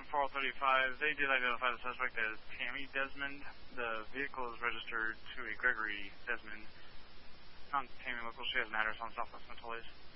4035, they did identify the suspect as Tammy Desmond. The vehicle is registered to a Gregory Desmond. On Tammy local, she has an address on Southwest Mentawais.